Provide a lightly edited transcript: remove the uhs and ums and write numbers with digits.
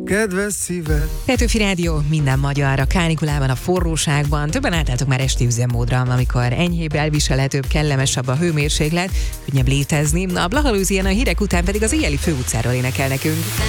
kedves szíved. Petőfi Rádió, minden magyar, a kánikulában, a forróságban. Többen átálltok már esti üzemmódra, amikor enyhébb, elviselhetőbb, kellemesebb a hőmérséklet, könnyebb létezni. A Blaha Lúzien a hírek után pedig az éjjeli főutcáról énekel nekünk.